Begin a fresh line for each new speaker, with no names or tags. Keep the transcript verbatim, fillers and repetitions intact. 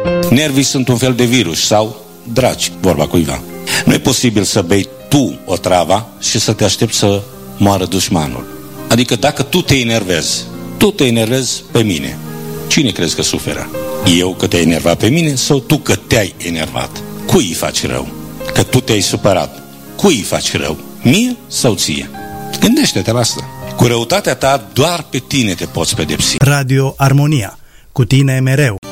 Nervii sunt un fel de virus sau dragi, vorba cuiva. Nu e posibil să bei tu o travă și să te aștepți să moară dușmanul. Adică dacă tu te enervezi, tu te enervezi pe mine, cine crezi că suferă? Eu că te-ai enervat pe mine sau tu că te-ai enervat? Cui îi faci rău? Că tu te-ai supărat. Cui îi faci rău? Mie sau ție? Gândește-te la asta. Cu răutatea ta doar pe tine te poți pedepsi.
Radio Armonia. Cu tine mereu.